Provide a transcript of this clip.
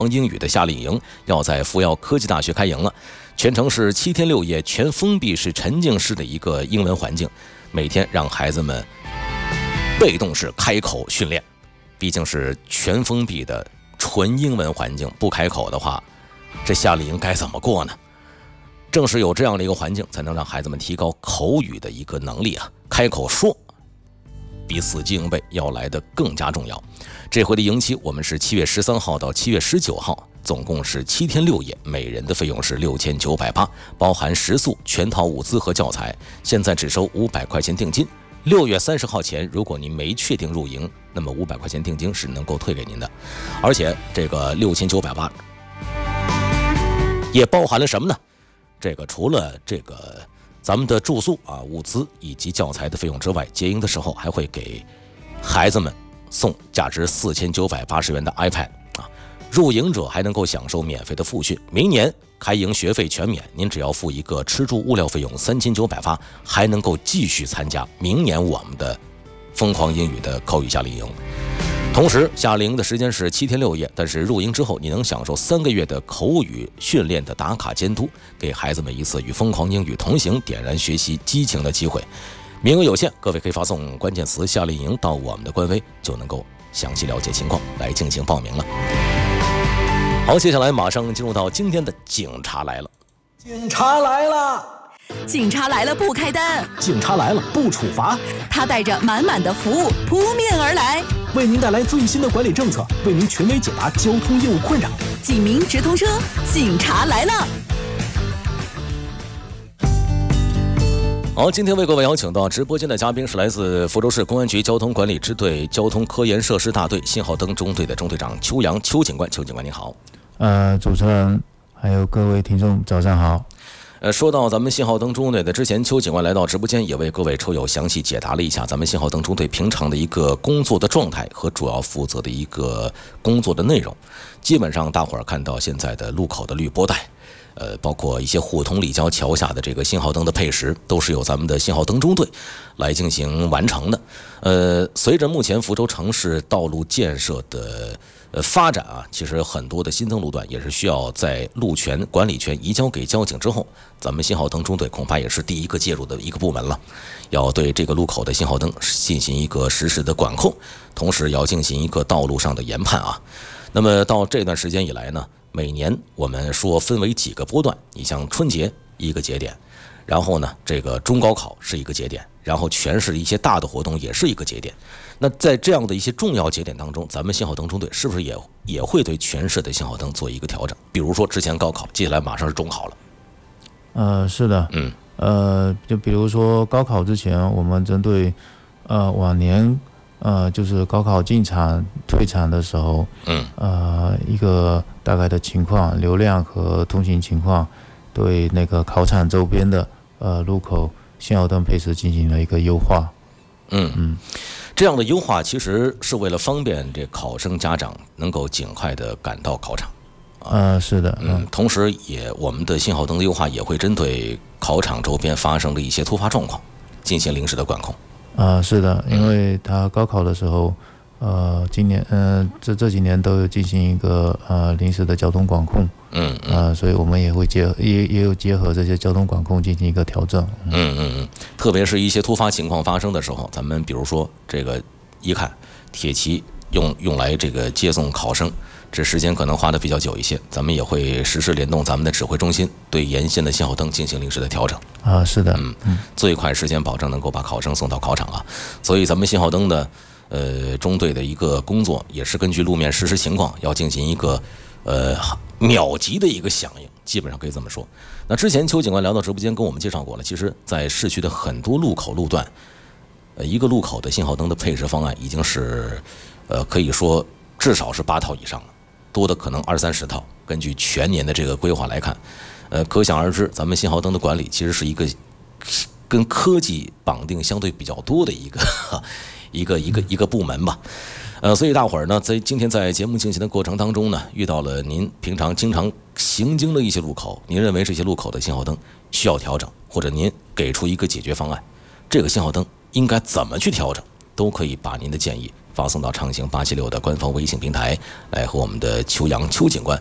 英语的夏令营要在福耀科技大学开营了，全程是7天6夜，全封闭式沉浸式的一个英文环境，每天让孩子们被动式开口训练。毕竟是全封闭的纯英文环境，不开口的话，这夏令营该怎么过呢？正是有这样的一个环境，才能让孩子们提高口语的一个能力啊！开口说比死记硬背要来的更加重要。这回的营期我们是7月13号到7月19号，总共是7天6夜，每人的费用是6980，包含食宿、全套物资和教材。现在只收500块钱定金。6月30号前，如果您没确定入营，那么500块钱定金是能够退给您的。而且这个6980也包含了什么呢？这个除了这个咱们的住宿啊、物资以及教材的费用之外，结营的时候还会给孩子们送价值4980元的 iPad 啊。入营者还能够享受免费的复训。明年开营学费全免，您只要付一个吃住物料费用3980，还能够继续参加明年我们的疯狂英语的口语夏令营。同时夏令营的时间是7天6夜，但是入营之后你能享受3个月的口语训练的打卡监督，给孩子们一次与疯狂英语同行，点燃学习激情的机会。名额有限，各位可以发送关键词夏令营到我们的官微，就能够详细了解情况来进行报名了。好，接下来马上进入到今天的警察来了。 警察来了， 警察来了不开单， 警察来了不处罚， 他带着满满的服务扑面而来， 为您带来最新的管理政策，为您权威解答交通业务困扰。 警民直通车，警察来了。 好，今天为各位邀请到直播间的嘉宾是来自福州市公安局交通管理支队交通科研设施大队信号灯中队的中队长邱阳，邱警官。邱警官您好。 主持人还有各位听众早上好。 说到咱们信号灯中队的之前，邱警官来到直播间也为各位车友详细解答了一下咱们信号灯中队平常的一个工作的状态和主要负责的一个工作的内容。基本上大伙儿看到现在的路口的绿波带，包括一些互通立交桥下的这个信号灯的配时，都是由咱们的信号灯中队来进行完成的。随着目前福州城市道路建设的发展啊，其实很多的新增路段也是需要在路权管理权移交给交警之后，咱们信号灯中队恐怕也是第一个介入的一个部门了，要对这个路口的信号灯进行一个实时的管控，同时要进行一个道路上的研判啊。那么到这段时间以来呢，每年我们说分为几个波段，你像春节一个节点，然后呢这个中高考是一个节点，然后全市一些大的活动也是一个节点。那在这样的一些重要节点当中，咱们信号灯中队是不是也会对全市的信号灯做一个调整？比如说之前高考，接下来马上是中考了。 是的。就比如说高考之前，我们针对往年就是高考进场退场的时候，一个大概的情况、流量和通行情况，对那个考场周边的路口信号灯配时进行了一个优化。 这样的优化其实是为了方便这考生家长能够尽快的赶到考场。 是的。 同时我们的信号灯的优化也会针对考场周边发生的一些突发状况进行临时的管控。 是的，因为他高考的时候，今年这几年都有进行一个临时的交通管控。所以我们也会也有结合这些交通管控进行一个调整。 特别是一些突发情况发生的时候，咱们比如说这个一看铁骑用来这个接送考生，这时间可能花的比较久一些，咱们也会实时联动咱们的指挥中心，对沿线的信号灯进行临时的调整。 是的。 最快时间保证能够把考生送到考场啊。所以咱们信号灯的中队的一个工作也是根据路面实时情况要进行一个秒级的一个响应，基本上可以这么说。那之前邱警官聊到直播间跟我们介绍过了，其实在市区的很多路口路段，一个路口的信号灯的配置方案已经是可以说至少是8套以上了，多的可能20-30套。根据全年的这个规划来看，可想而知，咱们信号灯的管理其实是一个跟科技绑定相对比较多的一个部门吧。所以大伙儿呢，在今天在节目进行的过程当中呢，遇到了您平常经常行经的一些路口，您认为这些路口的信号灯需要调整，或者您给出一个解决方案，这个信号灯应该怎么去调整，都可以把您的建议发送到畅行876的官方微信平台，来和我们的邱阳邱警官